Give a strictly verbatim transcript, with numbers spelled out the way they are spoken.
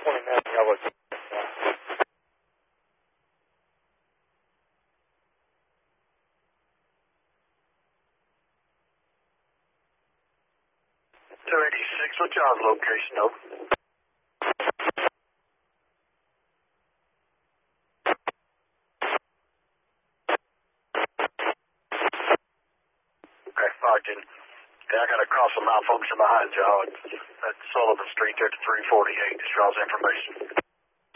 twenty-nine, y'all was. two eighty-six, what's y'all's location, over? Okay, Ogden. Yeah, I got a cross of malfunction behind y'all. That's Sullivan Street there to three forty-eight. Just y'all's information.